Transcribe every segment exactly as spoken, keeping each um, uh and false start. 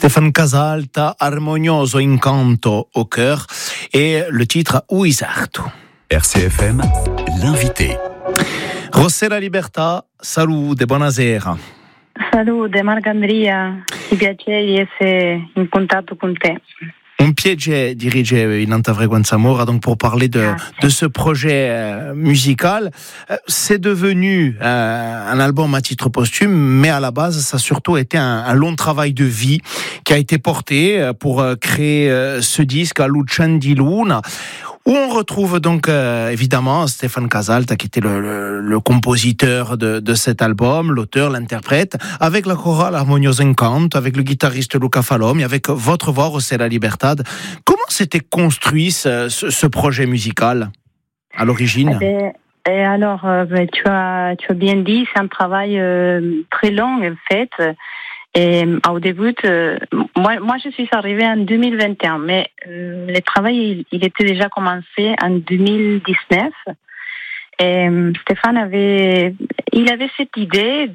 Stéphane Casalta, Armonioso Incanto au cœur, et le titre Ui Sarto. R C F M, l'invité. José La Libertà, salute, buonasera. Salute, Marc-Andrea, mi piace di essere in contatto con te. Un piacere dirige in Alta Frequenza Mora donc pour parler de, de ce projet euh, musical. Euh, c'est devenu euh, un album à titre posthume, mais à la base, ça a surtout été un, un long travail de vie qui a été porté euh, pour euh, créer euh, ce disque à Lucien di Luna, où on retrouve donc euh, évidemment Stéphane Casalta, qui était le, le, le compositeur de, de cet album, l'auteur, l'interprète, avec la chorale Armonioso Incanto, avec le guitariste Luca Fallomi, avec votre voix, José La Libertad. Comment s'était construit ce, ce, ce projet musical à l'origine? Et, et alors, euh, tu, as, tu as bien dit, c'est un travail euh, très long en fait. Et au début, euh, moi, moi, je suis arrivée en deux mille vingt et un, mais euh, le travail, il, il était déjà commencé en deux mille dix-neuf. Et euh, Stéphane avait, il avait cette idée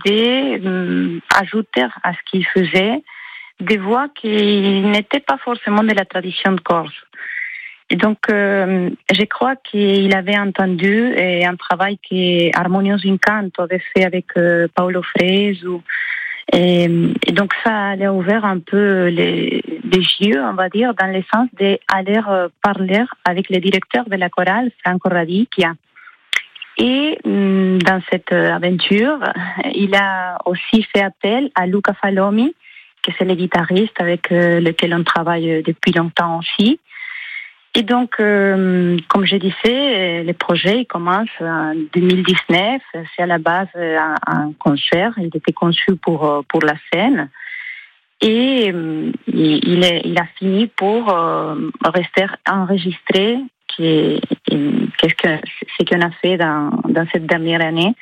d'ajouter euh, à ce qu'il faisait des voix qui n'étaient pas forcément de la tradition de Corse. Et donc, euh, je crois qu'il avait entendu et un travail que Armonioso Incanto avait fait avec euh, Paolo Fresu. Et, et donc ça a ouvert un peu les, les yeux, on va dire, dans le sens d'aller parler avec le directeur de la chorale, Franco Radicchia. Et dans cette aventure, il a aussi fait appel à Luca Fallomi, qui c'est le guitariste avec lequel on travaille depuis longtemps aussi. Et donc, euh, comme je disais, le projet il commence en deux mille dix-neuf. C'est à la base un, un concert. Il était conçu pour pour la scène. Et euh, il, est, il a fini pour euh, rester enregistré. Qui, qu'est-ce que ce qu'on a fait dans dans cette dernière année.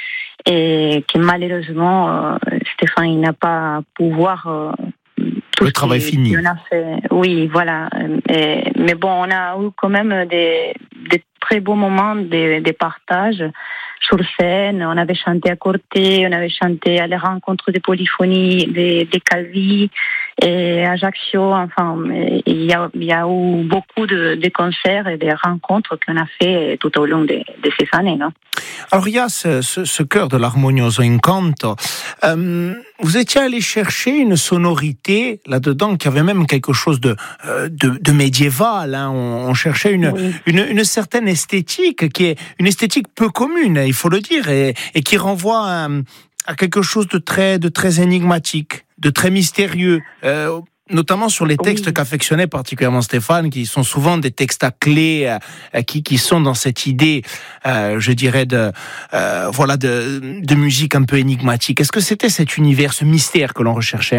Et que malheureusement, euh, Stéphane il n'a pas pouvoir euh, tout le travail fini. On a fait, oui, voilà. Et, mais bon, on a eu quand même des, des très beaux moments de, de partage sur scène. On avait chanté à Corté, on avait chanté à la rencontre des polyphonies, des, des Calvi et à Ajaccio. Enfin, il y a, il y a eu beaucoup de, de concerts et de rencontres qu'on a fait tout au long de, de ces années, non? Alors, il y a ce, ce, ce chœur de l'Armonioso Incanto. Euh, vous étiez allé chercher une sonorité là-dedans qui avait même quelque chose de, de, de médiéval. Hein. On, on cherchait une, oui. une, une certaine esthétique qui est une esthétique peu commune, il faut le dire, et, et qui renvoie à, à quelque chose de très, de très énigmatique, de très mystérieux. Euh, notamment sur les textes oui. qu'affectionnait particulièrement Stéphane, qui sont souvent des textes à clés, euh, qui, qui sont dans cette idée, euh, je dirais, de, euh, voilà, de, de musique un peu énigmatique. Est-ce que c'était cet univers, ce mystère que l'on recherchait?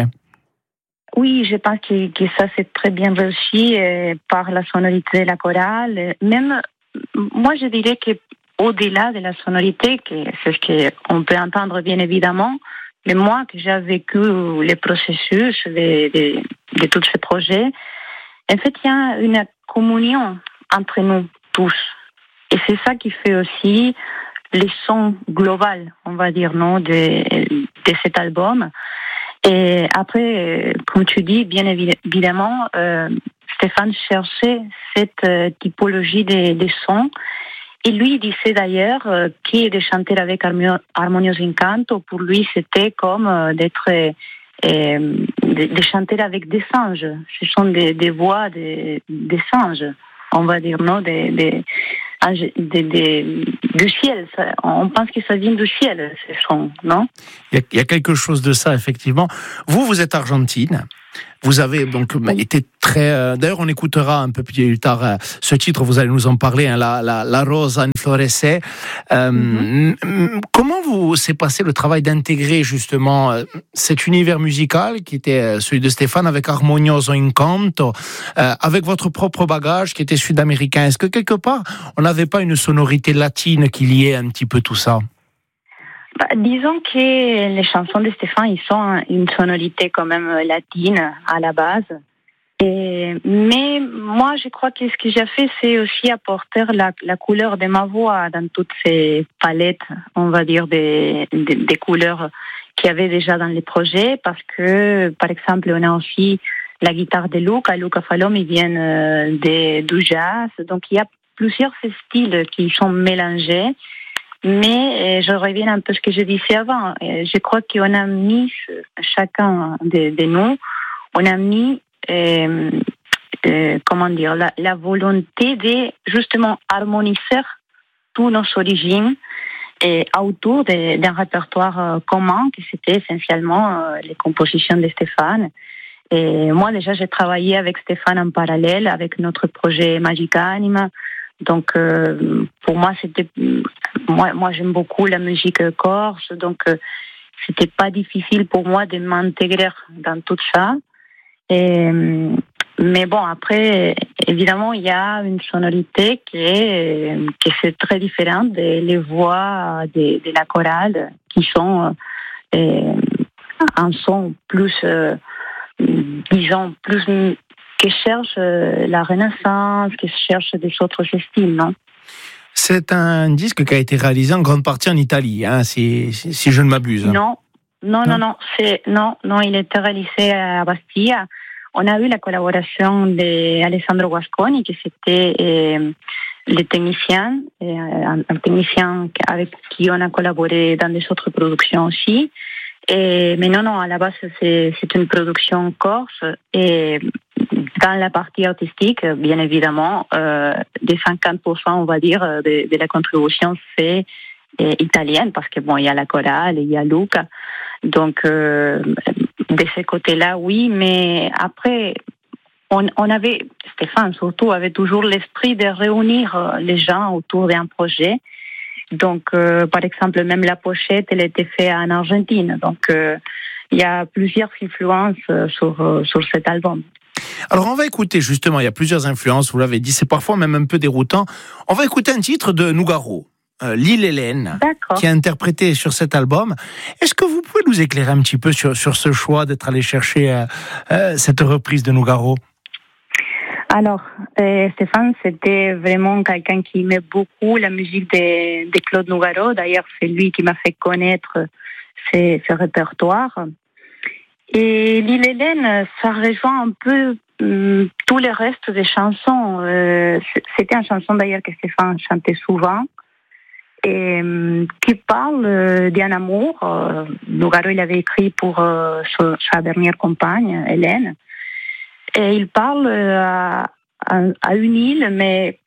Oui, je pense que, que ça c'est très bien réussi euh, par la sonorité de la chorale. Même, moi je dirais que au-delà de la sonorité, que c'est ce qu'on peut entendre bien évidemment, mais moi, que j'ai vécu les processus de, de, de tous ces projets, en fait, il y a une communion entre nous tous. Et c'est ça qui fait aussi le son global, on va dire, non, de, de cet album. Et après, comme tu dis, bien évidemment, euh, Stéphane cherchait cette typologie des de sons. Et lui disait d'ailleurs euh, que de chanter avec Armonioso Incanto, pour lui, c'était comme euh, d'être, euh, de, de chanter avec des singes. Ce sont des, des voix des, des singes, on va dire, non, des, des, des, des, du ciel. Ça, on pense que ça vient du ciel, ces sons, non? Il y, a, il y a quelque chose de ça, effectivement. Vous, vous êtes argentine. Vous avez donc oui. été très... Euh, d'ailleurs, on écoutera un peu plus tard euh, ce titre, vous allez nous en parler, hein, la, la, la Rosa Inflorece. Euh, mm-hmm. Comment vous s'est passé le travail d'intégrer justement euh, cet univers musical qui était euh, celui de Stéphane avec Armonioso Incanto, euh, avec votre propre bagage qui était sud-américain? Est-ce que quelque part, on n'avait pas une sonorité latine qui liait un petit peu tout ça? Bah, disons que les chansons de Stéphane, ils ont une sonorité quand même latine à la base. Et, mais moi, je crois que ce que j'ai fait, c'est aussi apporter la, la couleur de ma voix dans toutes ces palettes, on va dire, des, des, des couleurs qu'il y avait déjà dans les projets, parce que, par exemple, on a aussi la guitare de Luca. Luca Falom, ils viennent euh, de, du jazz. Donc, il y a plusieurs styles qui sont mélangés. Mais euh, je reviens un peu à ce que je disais avant. Euh, je crois qu'on a mis, chacun de, de nous, on a mis, euh, euh, comment dire, la, la volonté de justement harmoniser toutes nos origines et autour de, d'un répertoire euh, commun, qui c'était essentiellement euh, les compositions de Stéphane. Et moi, déjà, j'ai travaillé avec Stéphane en parallèle, avec notre projet Magica Anima. Donc, euh, pour moi, c'était, moi, moi, j'aime beaucoup la musique corse, donc euh, c'était pas difficile pour moi de m'intégrer dans tout ça. Et, mais bon, après, évidemment, il y a une sonorité qui est, qui est très différente des les voix de, de la chorale, qui sont euh, un son plus, euh, disons, plus qui cherche la Renaissance, qui cherche des autres styles, non? C'est un disque qui a été réalisé en grande partie en Italie, hein, si, si, si je ne m'abuse. Non, non, non, non, c'est, non, non, il a été réalisé à Bastia. On a eu la collaboration d'Alessandro Guasconi, qui c'était euh, le technicien, euh, un, un technicien avec qui on a collaboré dans des autres productions aussi. Et, mais non, non, à la base, c'est, c'est une production corse. Et dans la partie artistique, bien évidemment, euh, des cinquante pour cent, on va dire, de, de la contribution, c'est euh, italienne, parce que bon, il y a la chorale, il y a Luca. Donc, euh, de ce côté-là, oui, mais après, on, on avait, Stéphane surtout, avait toujours l'esprit de réunir les gens autour d'un projet. Donc, euh, par exemple, même la pochette, elle a été faite en Argentine. Donc, euh, il y a plusieurs influences sur, euh, sur cet album. Alors, on va écouter, justement, il y a plusieurs influences, vous l'avez dit, c'est parfois même un peu déroutant. On va écouter un titre de Nougaro, euh, L'île Hélène, qui est interprété sur cet album. Est-ce que vous pouvez nous éclairer un petit peu sur, sur ce choix d'être allé chercher euh, euh, cette reprise de Nougaro? Alors, euh, Stéphane, c'était vraiment quelqu'un qui aimait beaucoup la musique de, de Claude Nougaro. D'ailleurs, c'est lui qui m'a fait connaître ce, ce répertoire. Et L'île Hélène, ça rejoint un peu hum, tous les restes des chansons. Euh, c'était une chanson d'ailleurs que Stéphane chantait souvent, et hum, qui parle euh, d'un amour. Euh, Nougaro, il avait écrit pour euh, sa, sa dernière compagne, Hélène. Et il parle à, à, à une île, mais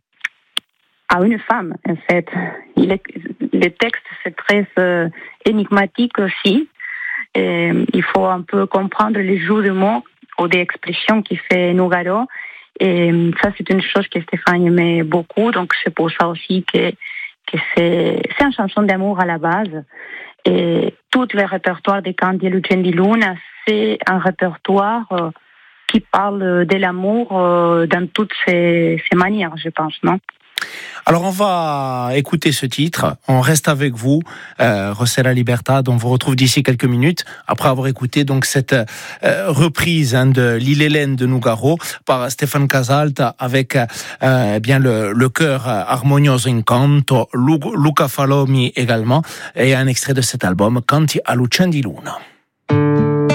à une femme, en fait. Il est, le texte, c'est très euh, énigmatique aussi. Et il faut un peu comprendre les jeux de mots ou des expressions qui fait Nougaro. Et ça, c'est une chose que Stéphane aimait beaucoup. Donc, c'est pour ça aussi que, que c'est, c'est une chanson d'amour à la base. Et tout le répertoire de Canti e Lucien di Luna, c'est un répertoire euh, qui parle de l'amour euh, dans toutes ses, ses manières, je pense, non? Alors on va écouter ce titre, on reste avec vous, euh, Rossella Libertad, on vous retrouve d'ici quelques minutes, après avoir écouté donc cette euh, reprise hein, de L'île Hélène de Nougaro par Stéphane Casalta avec euh, bien le, le chœur Armonioso Incanto, Luca Falomi également, et un extrait de cet album, Canti a Lucien di Luna.